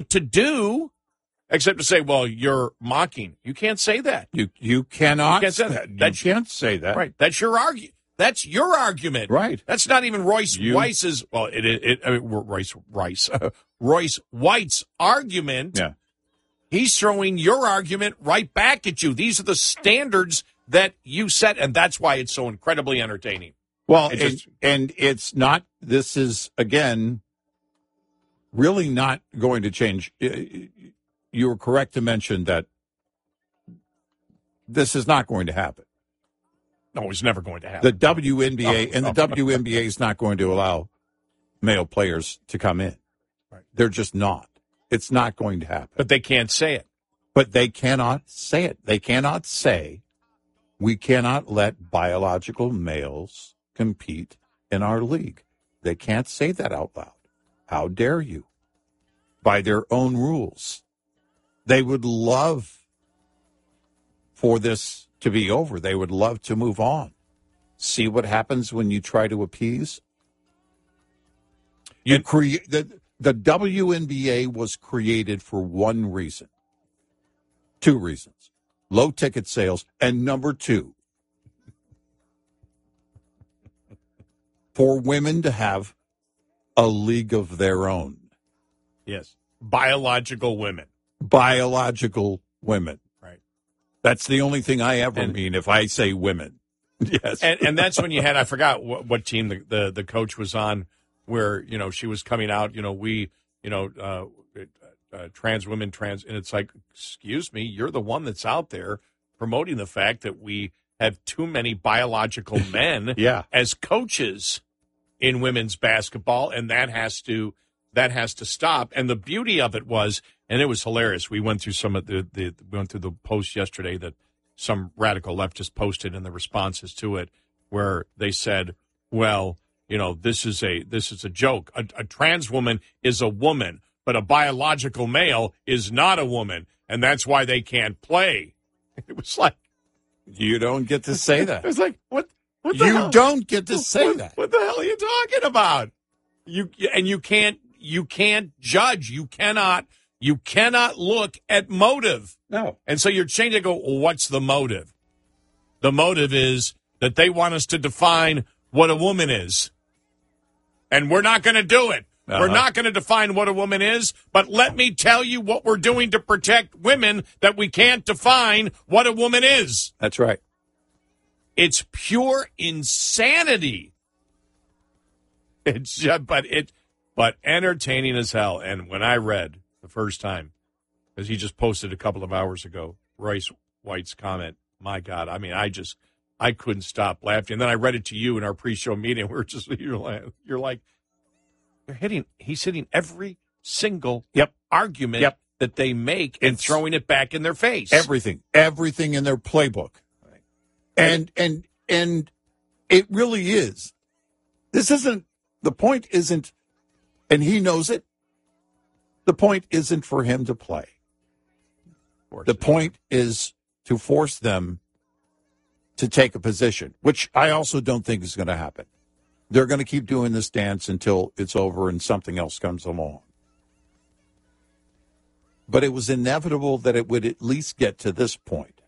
what to do except to say, well, you're mocking. You can't say that. You cannot. You can't say that. You can't say that. Right. That's your argument. That's your argument. Right. That's not even Royce White's. Well, Royce White's argument. Yeah. He's throwing your argument right back at you. These are the standards that you set, and that's why it's so incredibly entertaining. Well, and it's not. This is again really not going to change. You were correct to mention that this is not going to happen. No, it's never going to happen. The WNBA the WNBA is not going to allow male players to come in. Right. They're just not. It's not going to happen. But they can't say it. But they cannot say it. They cannot say we cannot let biological males compete in our league. They can't say that out loud. How dare you? By their own rules. They would love for this to be over. They would love to move on. See what happens when you try to appease? The WNBA was created for one reason. Two reasons. Low ticket sales, and number two, for women to have a league of their own. Yes. Biological women. Biological women. Right. That's the only thing I ever mean if I say women. Yes. And that's when you had, I forgot what team the coach was on, where, she was coming out, trans women, and it's like, excuse me, you're the one that's out there promoting the fact that we have too many biological men as coaches in women's basketball, and that has to stop. And the beauty of it was, and it was hilarious. We went through some of we went through the post yesterday that some radical leftist posted and the responses to it, where they said, well, this is a joke. A trans woman is a woman, but a biological male is not a woman, and that's why they can't play. It was like, you don't get to say that. It was like, what the hell? You don't get to say that. What the hell are you talking about? You can't judge. You cannot look at motive. No. And so you're changing to go, well, what's the motive? The motive is that they want us to define what a woman is. And we're not going to do it. We're not going to define what a woman is, but let me tell you what we're doing to protect women, that we can't define what a woman is. That's right. It's pure insanity. It's just, but entertaining as hell. And when I read the first time, because he just posted a couple of hours ago, Royce White's comment, my God, I mean, I couldn't stop laughing. And then I read it to you in our pre-show meeting. You're like, he's hitting every single argument that they make and throwing it back in their face. Everything in their playbook. Right. And it really is. The point isn't, and he knows it, the point isn't for him to play. The point is to force them to take a position, which I also don't think is going to happen. They're going to keep doing this dance until it's over and something else comes along. But it was inevitable that it would at least get to this point.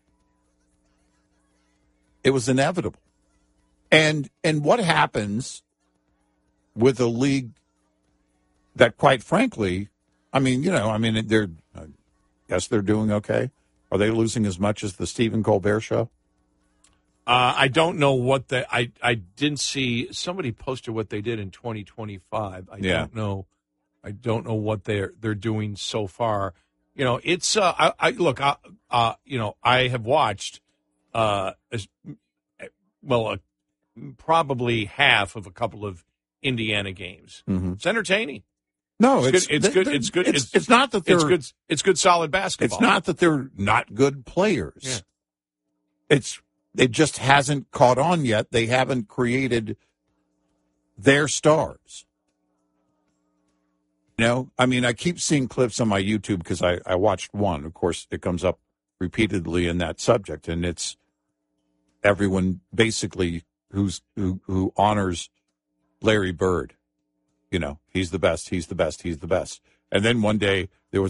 It was inevitable. And what happens with a league that, quite frankly, I guess they're doing okay. Are they losing as much as the Stephen Colbert Show? I don't know what I didn't see. Somebody posted what they did in 2025. I don't know what they're doing so far. It's I have watched probably half of a couple of Indiana games. Mm-hmm. It's entertaining. No, it's good. It's good. It's not that they're good. It's good, solid basketball. It's not that they're not good players. Yeah. It just hasn't caught on yet. They haven't created their stars. I keep seeing clips on my YouTube because I watched one. Of course, it comes up repeatedly in that subject, and it's everyone basically who honors Larry Bird. He's the best. He's the best. He's the best. And then one day there was